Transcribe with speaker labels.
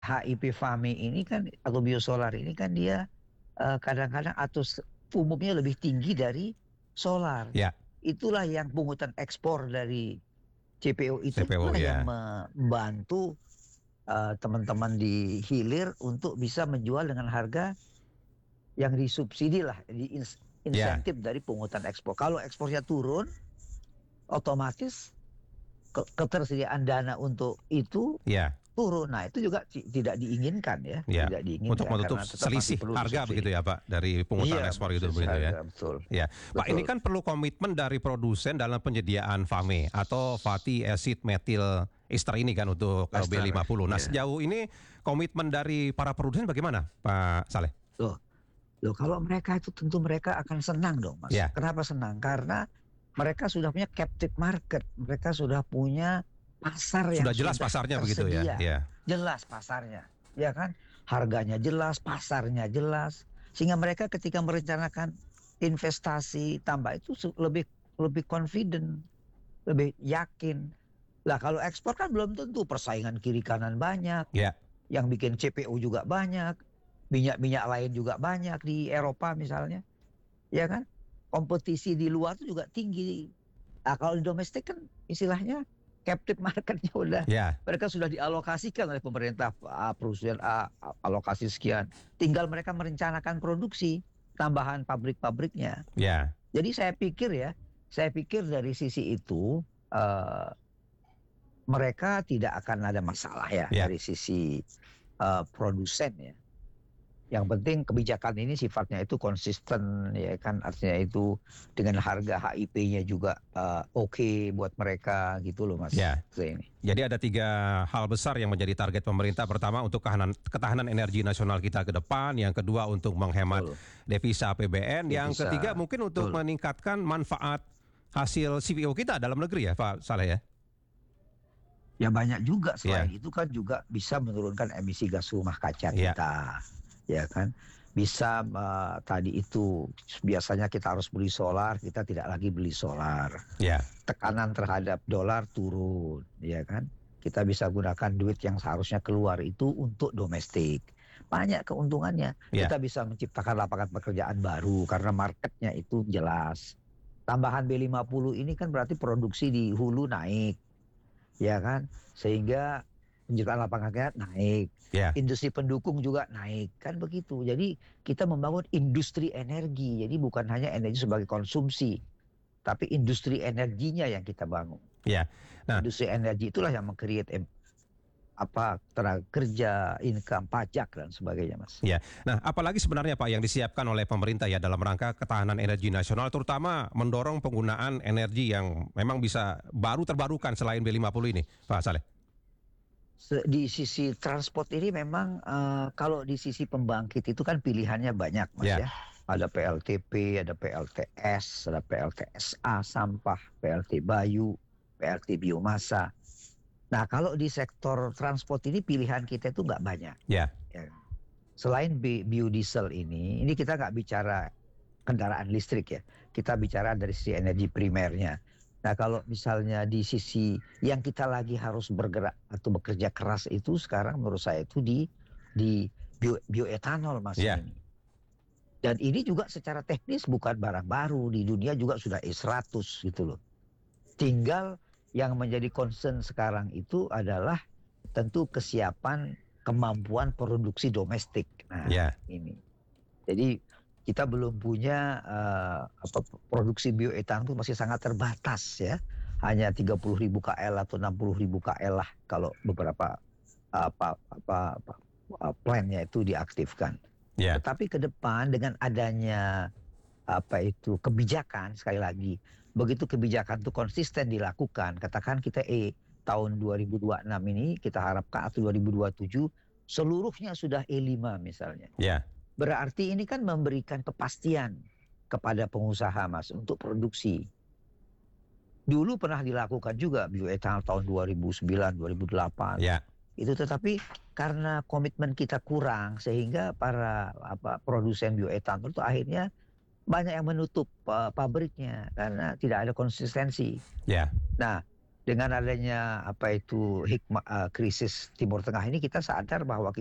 Speaker 1: HIP Fame ini kan atau biosolar ini kan dia kadang-kadang atau umumnya lebih tinggi dari solar.
Speaker 2: Ya,
Speaker 1: Itulah yang pungutan ekspor dari CPO
Speaker 2: CPO
Speaker 1: itulah yang
Speaker 2: ya.
Speaker 1: membantu teman-teman di hilir untuk bisa menjual dengan harga yang disubsidi lah,
Speaker 2: Ya,
Speaker 1: insentif dari pungutan ekspor. Kalau ekspornya turun, otomatis ketersediaan dana untuk itu
Speaker 2: ya,
Speaker 1: turun. Nah, itu juga tidak diinginkan ya,
Speaker 2: ya.
Speaker 1: tidak
Speaker 2: Untuk
Speaker 1: diinginkan
Speaker 2: menutup
Speaker 1: karena tetap masih
Speaker 2: selisih
Speaker 1: perlu
Speaker 2: harga
Speaker 1: disubsidi.
Speaker 2: begitu ya Pak dari pungutan
Speaker 1: Iya,
Speaker 2: ekspor itu
Speaker 1: bersih
Speaker 2: begitu ya.
Speaker 1: harga, betul,
Speaker 2: Ya, Pak, ini
Speaker 1: betul.
Speaker 2: kan perlu komitmen dari produsen dalam penyediaan FAME atau fatty acid methyl ester ini kan untuk
Speaker 1: Master,
Speaker 2: B50. Nah,
Speaker 1: ya.
Speaker 2: sejauh ini komitmen dari para produsen bagaimana, Pak Saleh?
Speaker 1: Loh, loh, kalau mereka itu tentu mereka akan senang dong, Mas.
Speaker 2: Ya,
Speaker 1: Kenapa senang? Karena mereka sudah punya captive market, mereka sudah punya pasar yang
Speaker 2: sudah jelas
Speaker 1: sudah
Speaker 2: pasarnya begitu ya.
Speaker 1: tersedia,
Speaker 2: Ya,
Speaker 1: jelas pasarnya, ya kan? Harganya jelas, pasarnya jelas, sehingga mereka ketika merencanakan investasi tambah itu lebih lebih confident, lebih yakin. Lah kalau ekspor kan belum tentu, persaingan kiri kanan banyak,
Speaker 2: ya,
Speaker 1: yang bikin CPO juga banyak, minyak-minyak lain juga banyak di Eropa misalnya, ya kan? Kompetisi di luar itu juga tinggi. Nah, kalau di domestik kan istilahnya captive marketnya udah,
Speaker 2: ya,
Speaker 1: mereka sudah dialokasikan oleh pemerintah, perusahaan alokasi sekian. Tinggal mereka merencanakan produksi tambahan pabrik-pabriknya.
Speaker 2: ya,
Speaker 1: Jadi saya pikir dari sisi itu eh, mereka tidak akan ada masalah ya
Speaker 2: ya.
Speaker 1: dari sisi produsen ya. Yang penting kebijakan ini sifatnya itu konsisten ya kan, artinya itu dengan harga HIP-nya juga oke buat mereka gitu loh Mas
Speaker 2: Ya.
Speaker 1: Zaini.
Speaker 2: Jadi ada tiga hal besar yang menjadi target pemerintah. Pertama untuk ketahanan energi nasional kita ke depan. Yang kedua untuk menghemat
Speaker 1: Betul.
Speaker 2: devisa APBN. Yang ketiga
Speaker 1: Devisa.
Speaker 2: mungkin untuk
Speaker 1: Betul.
Speaker 2: meningkatkan manfaat hasil CPO kita dalam negeri ya Pak Saleh ya.
Speaker 1: Ya banyak juga, selain
Speaker 2: Ya,
Speaker 1: itu kan juga bisa menurunkan emisi gas rumah kaca
Speaker 2: ya,
Speaker 1: kita. Ya kan? Bisa tadi itu biasanya kita harus beli solar, kita tidak lagi beli solar.
Speaker 2: ya,
Speaker 1: Tekanan terhadap dolar turun, ya kan? Kita bisa gunakan duit yang seharusnya keluar itu untuk domestik. Banyak keuntungannya.
Speaker 2: ya,
Speaker 1: Kita bisa menciptakan lapangan pekerjaan baru karena marketnya itu jelas. Tambahan B50 ini kan berarti produksi di hulu naik, ya kan? Sehingga penciptaan lapangan kerja naik.
Speaker 2: ya.
Speaker 1: Industri pendukung juga naik, kan begitu. Jadi kita membangun industri energi. Jadi bukan hanya energi sebagai konsumsi, tapi industri energinya yang kita bangun.
Speaker 2: Ya. Nah,
Speaker 1: Industri energi itulah yang meng-create apa tenaga kerja, income, pajak dan sebagainya, Mas.
Speaker 2: ya. Nah, apalagi sebenarnya Pak yang disiapkan oleh pemerintah ya dalam rangka ketahanan energi nasional, terutama mendorong penggunaan energi yang memang bisa baru terbarukan selain B50 ini, Pak Saleh.
Speaker 1: Di sisi transport ini memang kalau di sisi pembangkit itu kan pilihannya banyak, Mas
Speaker 2: Ya,
Speaker 1: ya. Ada PLTP, ada PLTS, ada PLTSA sampah, PLT Bayu, PLT biomasa. Nah, kalau di sektor transport ini pilihan kita itu nggak banyak.
Speaker 2: ya,
Speaker 1: Ya. Selain biodiesel ini kita nggak bicara kendaraan listrik ya. Kita bicara dari sisi energi primernya. Nah, kalau misalnya di sisi yang kita lagi harus bergerak atau bekerja keras itu sekarang menurut saya itu di bioetanol, Mas
Speaker 2: ya,
Speaker 1: ini. Dan ini juga secara teknis bukan barang baru, di dunia juga sudah E100 gitu loh. Tinggal yang menjadi concern sekarang itu adalah tentu kesiapan kemampuan produksi domestik. Nah,
Speaker 2: ya,
Speaker 1: ini. Jadi kita belum punya produksi bioetanol itu masih sangat terbatas ya. Hanya 30.000 KL atau 60.000 KL lah kalau beberapa plannya itu diaktifkan.
Speaker 2: ya,
Speaker 1: Tetapi ke depan dengan adanya kebijakan, sekali lagi begitu kebijakan itu konsisten dilakukan, katakan kita tahun 2026 ini kita harapkan atau 2027 seluruhnya sudah E5 misalnya.
Speaker 2: ya,
Speaker 1: Berarti ini kan memberikan kepastian kepada pengusaha, Mas, untuk produksi. Dulu pernah dilakukan juga bioetanol tahun 2009, 2008.
Speaker 2: ya,
Speaker 1: Itu tetapi karena komitmen kita kurang sehingga para produsen bioetanol itu akhirnya banyak yang menutup pabriknya karena tidak ada konsistensi.
Speaker 2: ya,
Speaker 1: Nah, dengan adanya krisis Timur Tengah ini kita sadar bahwa